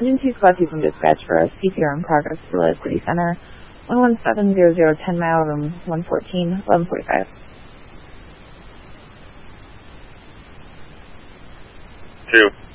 Engine 2 Squad 2 from dispatch for a CPR in progress to Reliance City Center, 11700 10 mile, room 114, 1145. 2.